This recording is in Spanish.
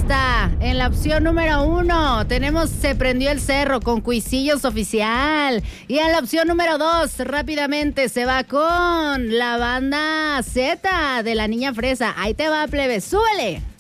respuesta. En la opción número 1 tenemos Se Prendió el Cerro con Cuisillos Oficial. Y en la opción número 2, rápidamente se va con la banda Z de La Niña Fresa. Ahí te va, plebe, súbele.